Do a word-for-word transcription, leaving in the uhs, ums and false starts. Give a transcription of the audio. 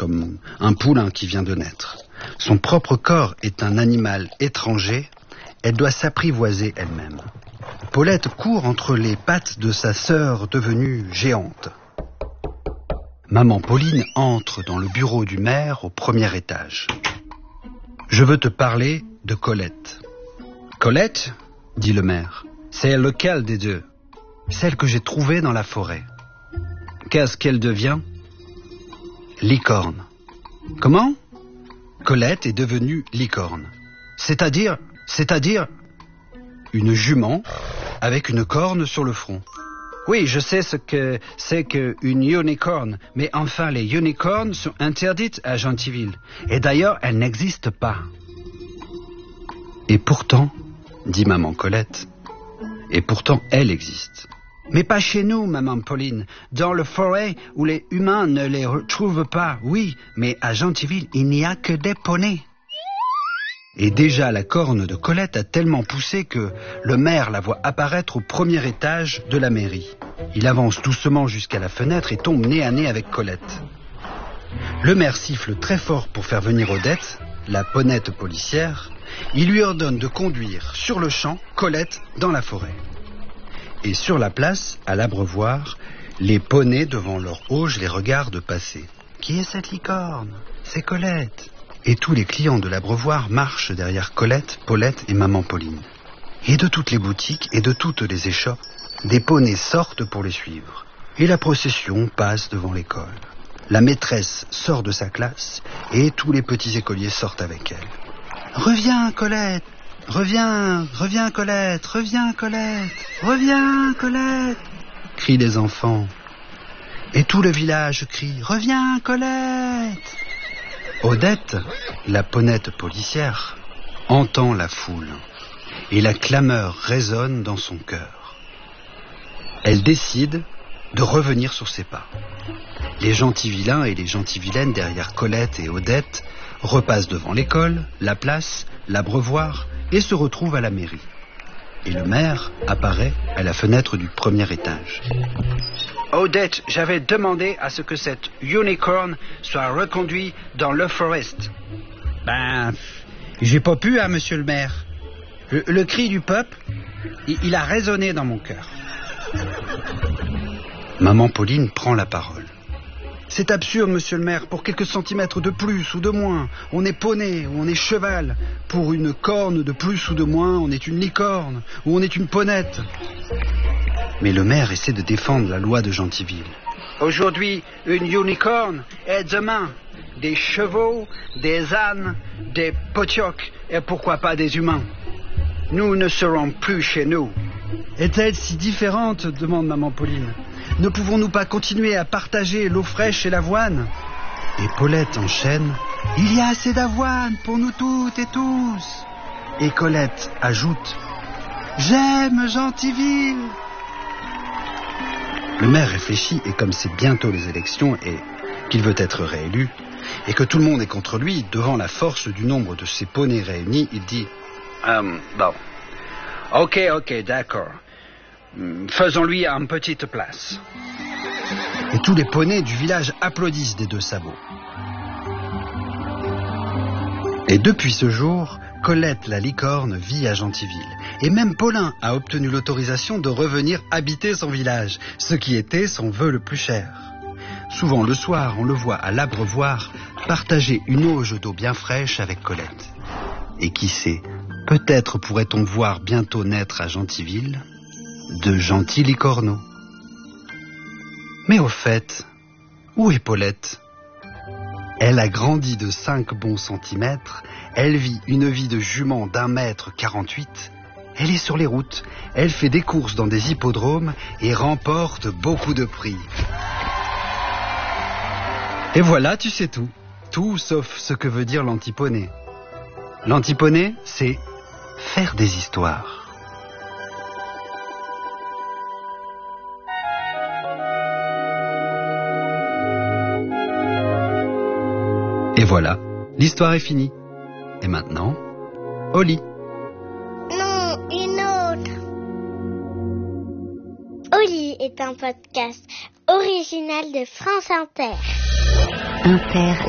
comme un poulain qui vient de naître. Son propre corps est un animal étranger, elle doit s'apprivoiser elle-même. Paulette court entre les pattes de sa sœur devenue géante. Maman Pauline entre dans le bureau du maire au premier étage. « Je veux te parler de Colette. »« Colette ?» dit le maire. « C'est lequel des deux ?»« Celle que j'ai trouvée dans la forêt. »« Qu'est-ce qu'elle devient ?»« Licorne. »« Comment ?»« Colette est devenue licorne. C'est-à-dire, c'est-à-dire, une jument avec une corne sur le front. » Oui, je sais ce que c'est qu'une unicorne, mais enfin les unicornes sont interdites à Gentilville. Et d'ailleurs, elles n'existent pas. Et pourtant, dit maman Colette, et pourtant elle existe. Mais pas chez nous, maman Pauline, dans le forêt où les humains ne les retrouvent pas, oui, mais à Gentilville, il n'y a que des poneys. Et déjà la corne de Colette a tellement poussé que le maire la voit apparaître au premier étage de la mairie. Il avance doucement jusqu'à la fenêtre et tombe nez à nez avec Colette. Le maire siffle très fort pour faire venir Odette, la ponette policière. Il lui ordonne de conduire sur le champ Colette dans la forêt. Et sur la place, à l'abreuvoir, les poneys devant leur auge les regardent passer. Qui est cette licorne ? C'est Colette. Et tous les clients de l'abreuvoir marchent derrière Colette, Paulette et maman Pauline. Et de toutes les boutiques et de toutes les échoppes, des poneys sortent pour les suivre. Et la procession passe devant l'école. La maîtresse sort de sa classe et tous les petits écoliers sortent avec elle. « Reviens, Colette ! Reviens, reviens, Colette ! Reviens, Colette ! Reviens, Colette !» crient les enfants. Et tout le village crie « Reviens, Colette !» Odette, la ponette policière, entend la foule et la clameur résonne dans son cœur. Elle décide de revenir sur ses pas. Les gentils vilains et les gentilles vilaines derrière Colette et Odette repassent devant l'école, la place, l'abreuvoir et se retrouvent à la mairie. Et le maire apparaît à la fenêtre du premier étage. Odette, j'avais demandé à ce que cette unicorn soit reconduite dans le forest. Ben, j'ai pas pu, hein, monsieur le maire. Le, le cri du peuple, il, il a résonné dans mon cœur. Maman Pauline prend la parole. C'est absurde, monsieur le maire, pour quelques centimètres de plus ou de moins, on est poney ou on est cheval. Pour une corne de plus ou de moins, on est une licorne ou on est une ponette. Mais le maire essaie de défendre la loi de Gentilville. Aujourd'hui, une unicorne et demain, des chevaux, des ânes, des potiocs et pourquoi pas des humains. Nous ne serons plus chez nous. Est-elle si différente ? Demande maman Pauline. Ne pouvons-nous pas continuer à partager l'eau fraîche et l'avoine ? Et Paulette enchaîne. Il y a assez d'avoine pour nous toutes et tous. Et Colette ajoute. J'aime Gentilville. Le maire réfléchit et comme c'est bientôt les élections et qu'il veut être réélu et que tout le monde est contre lui, devant la force du nombre de ces poneys réunis, il dit um, « Bon, ok, ok, d'accord. Faisons-lui une petite place. » Et tous les poneys du village applaudissent des deux sabots. Et depuis ce jour, Colette la licorne vit à Gentilville. Et même Paulin a obtenu l'autorisation de revenir habiter son village, ce qui était son vœu le plus cher. Souvent le soir, on le voit à l'abreuvoir partager une auge d'eau bien fraîche avec Colette. Et qui sait, peut-être pourrait-on voir bientôt naître à Gentilville de gentils licorneaux. Mais au fait, où est Paulette ? Elle a grandi de cinq bons centimètres, elle vit une vie de jument d'un mètre quarante-huit, elle est sur les routes, elle fait des courses dans des hippodromes et remporte beaucoup de prix. Et voilà, tu sais tout. Tout sauf ce que veut dire l'antiponey. L'antiponey, c'est faire des histoires. Et voilà, l'histoire est finie. Et maintenant, au lit. Non, une autre. Au lit est un podcast original de France Inter. Inter.